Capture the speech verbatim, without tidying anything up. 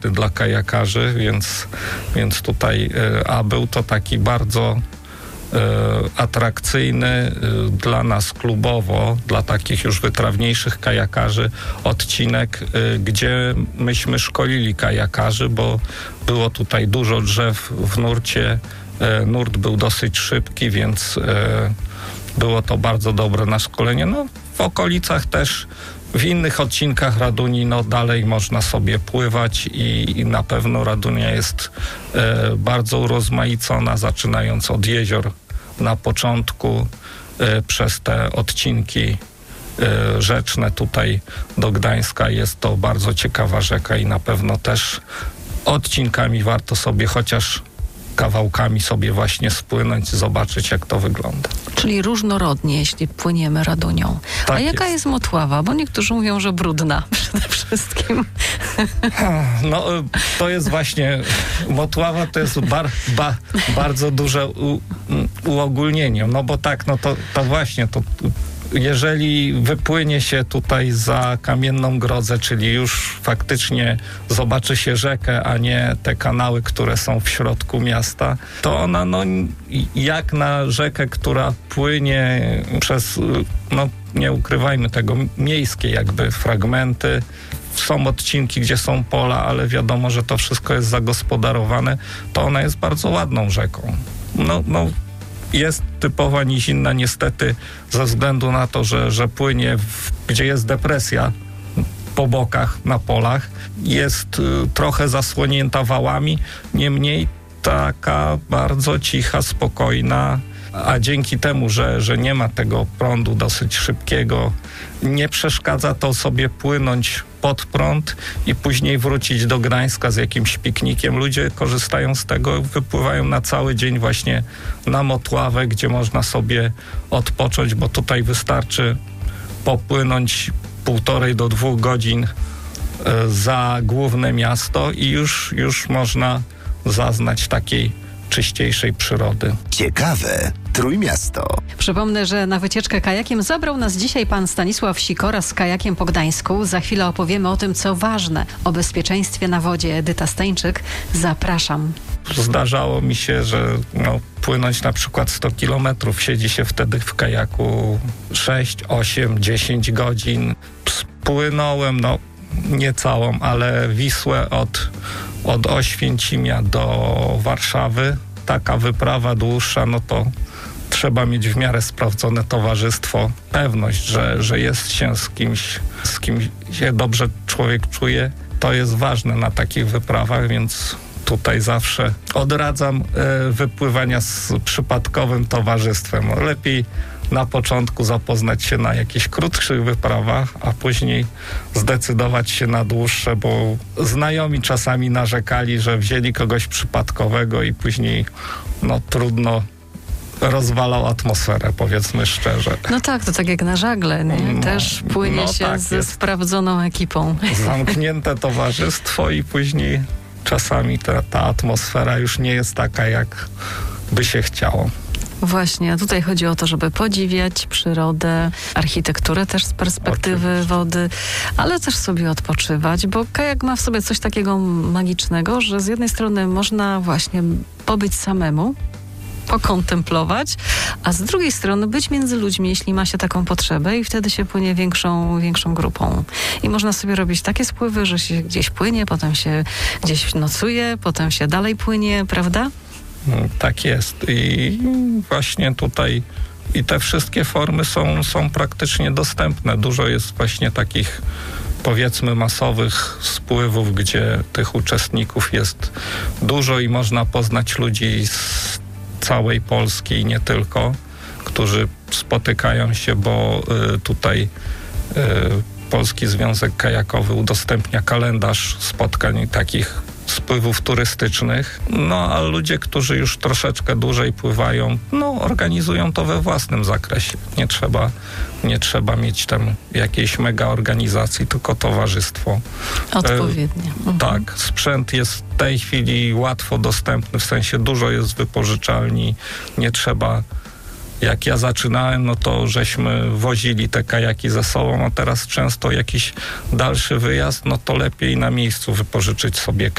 dla kajakarzy, więc, więc tutaj, a był to taki bardzo atrakcyjny dla nas klubowo, dla takich już wytrawniejszych kajakarzy odcinek, gdzie myśmy szkolili kajakarzy, bo było tutaj dużo drzew w nurcie. Nurt był dosyć szybki, więc było to bardzo dobre na szkolenie. No, w okolicach też, w innych odcinkach Raduni, no dalej można sobie pływać i, i na pewno Radunia jest e, bardzo urozmaicona, zaczynając od jezior na początku, e, przez te odcinki e, rzeczne tutaj do Gdańska. Jest to bardzo ciekawa rzeka i na pewno też odcinkami warto sobie chociaż kawałkami sobie właśnie spłynąć, zobaczyć, jak to wygląda. Czyli różnorodnie, jeśli płyniemy Radunią. Tak A jaka jest. jest Motława? Bo niektórzy mówią, że brudna przede wszystkim. No, to jest właśnie, Motława to jest bar, ba, bardzo duże u, uogólnienie, no bo tak, no to, to właśnie, to jeżeli wypłynie się tutaj za Kamienną Grodzę, czyli już faktycznie zobaczy się rzekę, a nie te kanały, które są w środku miasta, to ona, no, jak na rzekę, która płynie przez, no, nie ukrywajmy tego, miejskie jakby fragmenty. Są odcinki, gdzie są pola, ale wiadomo, że to wszystko jest zagospodarowane, to ona jest bardzo ładną rzeką. No, no, jest typowa nizinna niestety ze względu na to, że, że płynie, w, gdzie jest depresja po bokach na polach. Jest y, trochę zasłonięta wałami, niemniej taka bardzo cicha, spokojna, a dzięki temu, że, że nie ma tego prądu dosyć szybkiego, nie przeszkadza to sobie płynąć pod prąd i później wrócić do Gdańska z jakimś piknikiem. Ludzie korzystają z tego, wypływają na cały dzień właśnie na Motławę, gdzie można sobie odpocząć, bo tutaj wystarczy popłynąć półtorej do dwóch godzin za główne miasto i już, już można zaznać takiej czyściejszej przyrody. Ciekawe Trójmiasto. Przypomnę, że na wycieczkę kajakiem zabrał nas dzisiaj pan Stanisław Sikora z kajakiem po Gdańsku. Za chwilę opowiemy o tym, co ważne o bezpieczeństwie na wodzie. Edyta Stańczyk, zapraszam. Zdarzało mi się, że no, płynąć na przykład sto kilometrów, siedzi się wtedy w kajaku sześć, osiem, dziesięć godzin. Spłynąłem, no nie całą, ale Wisłę od, od Oświęcimia do Warszawy. Taka wyprawa dłuższa, no to trzeba mieć w miarę sprawdzone towarzystwo, pewność, że, że jest się z kimś, z kim się dobrze człowiek czuje. To jest ważne na takich wyprawach, więc tutaj zawsze odradzam e, wypływania z przypadkowym towarzystwem. Lepiej na początku zapoznać się na jakichś krótszych wyprawach, a później zdecydować się na dłuższe, bo znajomi czasami narzekali, że wzięli kogoś przypadkowego i później no trudno, rozwalał atmosferę, powiedzmy szczerze. No tak, to tak jak na żagle, nie? No, też płynie no się tak, ze jest sprawdzoną ekipą. zamknięte towarzystwo i później czasami ta, ta atmosfera już nie jest taka, jak by się chciało. Właśnie, a tutaj chodzi o to, żeby podziwiać przyrodę, architekturę też z perspektywy Oczywiście. wody, ale też sobie odpoczywać, bo kajak ma w sobie coś takiego magicznego, że z jednej strony można właśnie pobyć samemu, pokontemplować, a z drugiej strony być między ludźmi, jeśli ma się taką potrzebę i wtedy się płynie większą, większą grupą. I można sobie robić takie spływy, że się gdzieś płynie, potem się gdzieś nocuje, potem się dalej płynie, prawda? Tak jest i właśnie tutaj i te wszystkie formy są, są praktycznie dostępne. Dużo jest właśnie takich, powiedzmy, masowych spływów, gdzie tych uczestników jest dużo i można poznać ludzi z całej Polski i nie tylko, którzy spotykają się, bo y, tutaj y, Polski Związek Kajakowy udostępnia kalendarz spotkań takich spływów turystycznych, no a ludzie, którzy już troszeczkę dłużej pływają, no organizują to we własnym zakresie. Nie trzeba, nie trzeba mieć tam jakiejś mega organizacji, tylko towarzystwo. Odpowiednie. E, tak, sprzęt jest w tej chwili łatwo dostępny, w sensie dużo jest wypożyczalni, nie trzeba jak ja zaczynałem, no to żeśmy wozili te kajaki ze sobą, a teraz często jakiś dalszy wyjazd, no to lepiej na miejscu wypożyczyć sobie